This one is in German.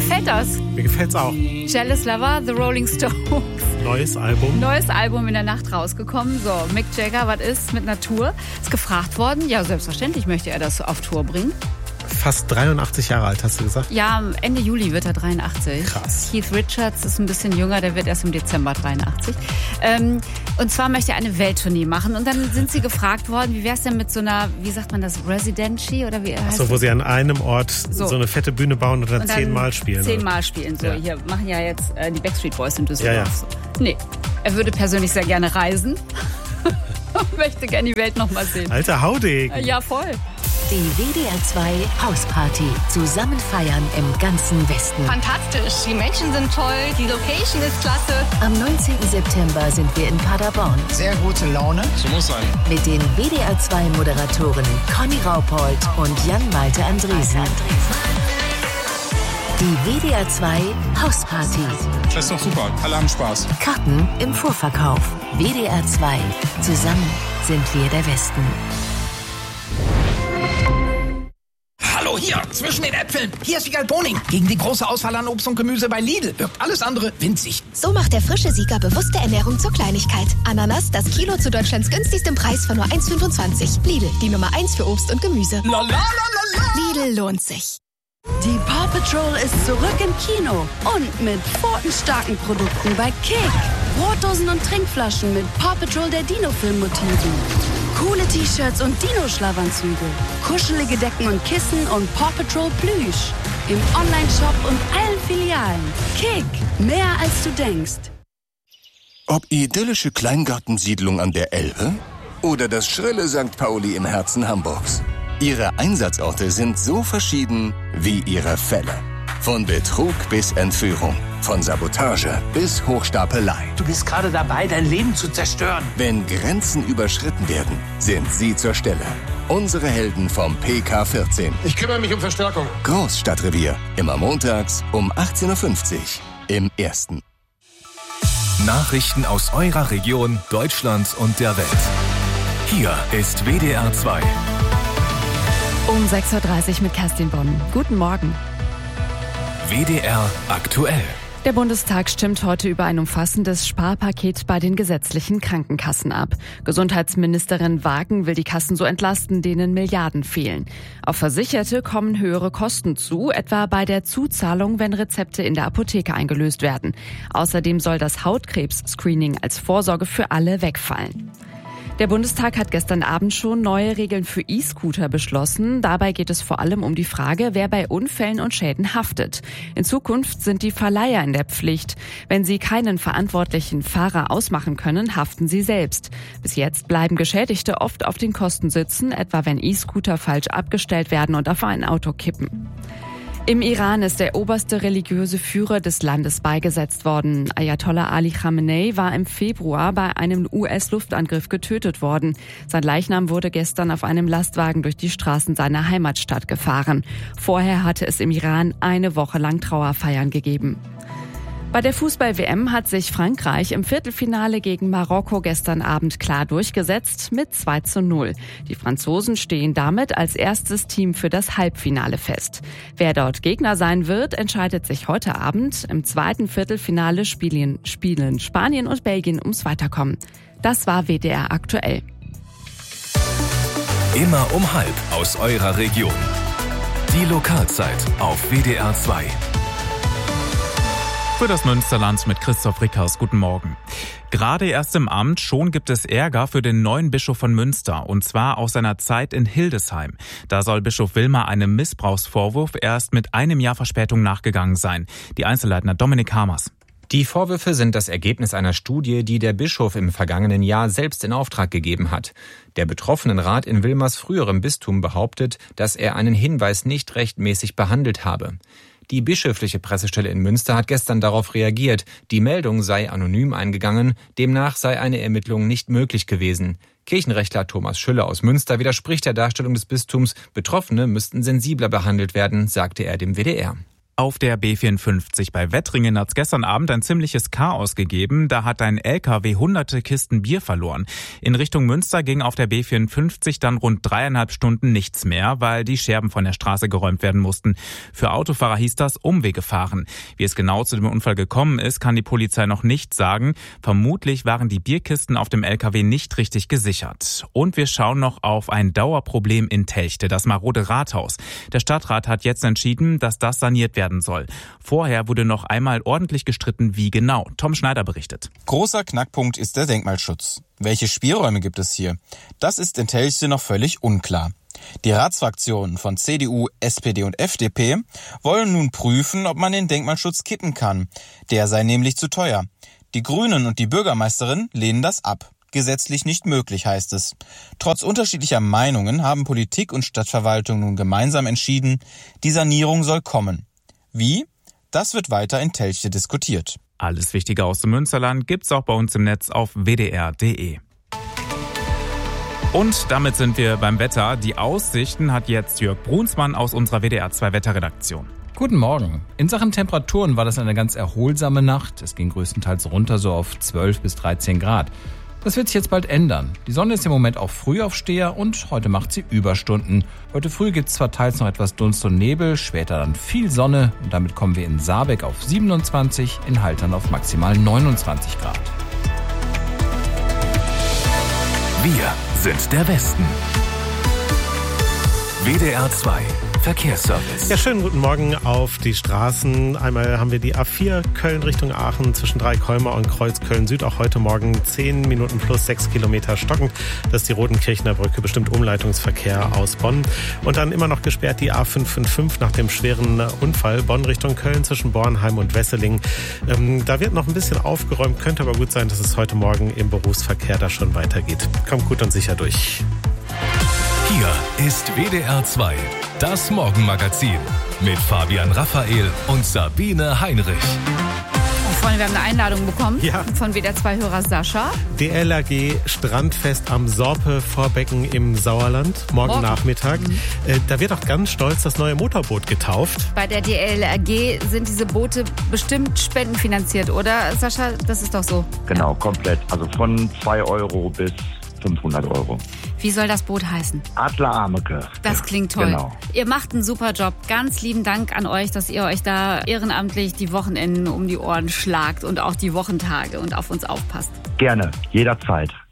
gefällt das. Mir gefällt's auch. Jealous Lover, The Rolling Stones. Neues Album. Neues Album in der Nacht rausgekommen. So, Mick Jagger, was ist mit einer Tour? Ist gefragt worden. Ja, selbstverständlich möchte er das auf Tour bringen. Fast 83 Jahre alt, hast du gesagt? Ja, Ende Juli wird er 83. Krass. Keith Richards ist ein bisschen jünger, der wird erst im Dezember 83. Und zwar möchte er eine Welttournee machen. Und dann sind sie gefragt worden, wie wäre es denn mit so einer, wie sagt man das, Residency? Oder wie heißt Achso, wo sie an einem Ort so eine fette Bühne bauen und dann 10-mal spielen. 10-mal spielen. So, hier machen ja jetzt die Backstreet Boys in Düsseldorf. Ja. So. Nee, er würde persönlich sehr gerne reisen. Und möchte gerne die Welt nochmal sehen. Alter Haudegen. Ja, voll. Die WDR 2 Hausparty. Zusammen feiern im ganzen Westen. Fantastisch. Die Menschen sind toll. Die Location ist klasse. Am 19. September sind wir in Paderborn. Sehr gute Laune. So muss sein. Mit den WDR 2 Moderatoren Conny Raupold und Jan-Malte Andresen. Die WDR 2 Hausparty. Das ist doch super. Alle haben Spaß. Karten im Vorverkauf. WDR 2. Zusammen sind wir der Westen. Hallo, hier, zwischen den Äpfeln. Hier ist Wiegald Boning. Gegen die große Auswahl an Obst und Gemüse bei Lidl wirkt alles andere winzig. So macht der frische Sieger bewusste Ernährung zur Kleinigkeit. Ananas, das Kilo zu Deutschlands günstigstem Preis von nur 1,25. Lidl, die Nummer 1 für Obst und Gemüse. Lidl lohnt sich. Die Paw Patrol ist zurück im Kino und mit pfotenstarken Produkten bei Kick. Brotdosen und Trinkflaschen mit Paw Patrol der Dino-Film-Motiven. Coole T-Shirts und Dino-Schlafanzüge. Kuschelige Decken und Kissen und Paw Patrol Plüsch. Im Online-Shop und allen Filialen. Kick, mehr als du denkst. Ob idyllische Kleingartensiedlung an der Elbe oder das schrille St. Pauli im Herzen Hamburgs. Ihre Einsatzorte sind so verschieden wie ihre Fälle. Von Betrug bis Entführung, von Sabotage bis Hochstapelei. Du bist gerade dabei, dein Leben zu zerstören. Wenn Grenzen überschritten werden, sind sie zur Stelle. Unsere Helden vom PK14. Ich kümmere mich um Verstärkung. Großstadtrevier. Immer montags um 18.50 Uhr im Ersten. Nachrichten aus eurer Region, Deutschland und der Welt. Hier ist WDR 2. Um 6.30 Uhr mit Kerstin Bonn. Guten Morgen. WDR aktuell. Der Bundestag stimmt heute über ein umfassendes Sparpaket bei den gesetzlichen Krankenkassen ab. Gesundheitsministerin Wagen will die Kassen so entlasten, denen Milliarden fehlen. Auf Versicherte kommen höhere Kosten zu, etwa bei der Zuzahlung, wenn Rezepte in der Apotheke eingelöst werden. Außerdem soll das Hautkrebs-Screening als Vorsorge für alle wegfallen. Der Bundestag hat gestern Abend schon neue Regeln für E-Scooter beschlossen. Dabei geht es vor allem um die Frage, wer bei Unfällen und Schäden haftet. In Zukunft sind die Verleiher in der Pflicht. Wenn sie keinen verantwortlichen Fahrer ausmachen können, haften sie selbst. Bis jetzt bleiben Geschädigte oft auf den Kosten sitzen, etwa wenn E-Scooter falsch abgestellt werden und auf ein Auto kippen. Im Iran ist der oberste religiöse Führer des Landes beigesetzt worden. Ayatollah Ali Khamenei war im Februar bei einem US-Luftangriff getötet worden. Sein Leichnam wurde gestern auf einem Lastwagen durch die Straßen seiner Heimatstadt gefahren. Vorher hatte es im Iran eine Woche lang Trauerfeiern gegeben. Bei der Fußball-WM hat sich Frankreich im Viertelfinale gegen Marokko gestern Abend klar durchgesetzt mit 2:0. Die Franzosen stehen damit als erstes Team für das Halbfinale fest. Wer dort Gegner sein wird, entscheidet sich heute Abend. Im zweiten Viertelfinale spielen Spanien und Belgien ums Weiterkommen. Das war WDR aktuell. Immer um 12:30 aus eurer Region. Die Lokalzeit auf WDR 2. Für das Münsterland mit Christoph Rickhaus. Guten Morgen. Gerade erst im Amt, schon gibt es Ärger für den neuen Bischof von Münster. Und zwar aus seiner Zeit in Hildesheim. Da soll Bischof Wilmer einem Missbrauchsvorwurf erst mit einem Jahr Verspätung nachgegangen sein. Die Einzelleitner Dominik Hamers. Die Vorwürfe sind das Ergebnis einer Studie, die der Bischof im vergangenen Jahr selbst in Auftrag gegeben hat. Der Betroffenenrat in Wilmers früherem Bistum behauptet, dass er einen Hinweis nicht rechtmäßig behandelt habe. Die bischöfliche Pressestelle in Münster hat gestern darauf reagiert. Die Meldung sei anonym eingegangen, demnach sei eine Ermittlung nicht möglich gewesen. Kirchenrechtler Thomas Schülle aus Münster widerspricht der Darstellung des Bistums. Betroffene müssten sensibler behandelt werden, sagte er dem WDR. Auf der B54 bei Wettringen hat es gestern Abend ein ziemliches Chaos gegeben. Da hat ein LKW hunderte Kisten Bier verloren. In Richtung Münster ging auf der B54 dann rund 3,5 Stunden nichts mehr, weil die Scherben von der Straße geräumt werden mussten. Für Autofahrer hieß das Umwege fahren. Wie es genau zu dem Unfall gekommen ist, kann die Polizei noch nicht sagen. Vermutlich waren die Bierkisten auf dem LKW nicht richtig gesichert. Und wir schauen noch auf ein Dauerproblem in Telchte, das marode Rathaus. Der Stadtrat hat jetzt entschieden, dass das saniert werden soll. Vorher wurde noch einmal ordentlich gestritten, wie genau. Tom Schneider berichtet. Großer Knackpunkt ist der Denkmalschutz. Welche Spielräume gibt es hier? Das ist in Telchte noch völlig unklar. Die Ratsfraktionen von CDU, SPD und FDP wollen nun prüfen, ob man den Denkmalschutz kitten kann. Der sei nämlich zu teuer. Die Grünen und die Bürgermeisterin lehnen das ab. Gesetzlich nicht möglich, heißt es. Trotz unterschiedlicher Meinungen haben Politik und Stadtverwaltung nun gemeinsam entschieden, die Sanierung soll kommen. Wie? Das wird weiter in Telchte diskutiert. Alles Wichtige aus dem Münsterland gibt's auch bei uns im Netz auf wdr.de. Und damit sind wir beim Wetter. Die Aussichten hat jetzt Jörg Brunsmann aus unserer WDR 2 Wetterredaktion. Guten Morgen. In Sachen Temperaturen war das eine ganz erholsame Nacht. Es ging größtenteils runter so auf 12 bis 13 Grad. Das wird sich jetzt bald ändern. Die Sonne ist im Moment auch Frühaufsteher und heute macht sie Überstunden. Heute früh gibt es zwar teils noch etwas Dunst und Nebel, später dann viel Sonne und damit kommen wir in Saarbeck auf 27, in Haltern auf maximal 29 Grad. Wir sind der Westen. WDR 2 Verkehrsservice. Ja, schönen guten Morgen auf die Straßen. Einmal haben wir die A4 Köln Richtung Aachen zwischen Dreikolmar und Kreuz Köln-Süd. Auch heute Morgen 10 Minuten plus 6 Kilometer stockend. Das ist die Rodenkirchener Brücke, bestimmt Umleitungsverkehr aus Bonn. Und dann immer noch gesperrt die A555 nach dem schweren Unfall. Bonn Richtung Köln zwischen Bornheim und Wesseling. Da wird noch ein bisschen aufgeräumt. Könnte aber gut sein, dass es heute Morgen im Berufsverkehr da schon weitergeht. Kommt gut und sicher durch. Hier ist WDR 2, das Morgenmagazin mit Fabian Raphael und Sabine Heinrich. Freunde, wir haben eine Einladung bekommen von WDR 2-Hörer Sascha. DLRG Strandfest am Sorpe-Vorbecken im Sauerland, morgen Nachmittag. Da wird auch ganz stolz das neue Motorboot getauft. Bei der DLRG sind diese Boote bestimmt spendenfinanziert, oder Sascha? Das ist doch so. Genau, komplett. Also von 2 Euro bis 500 Euro. Wie soll das Boot heißen? Adler Ameke. Das klingt toll. Genau. Ihr macht einen super Job. Ganz lieben Dank an euch, dass ihr euch da ehrenamtlich die Wochenenden um die Ohren schlagt und auch die Wochentage und auf uns aufpasst. Gerne, jederzeit.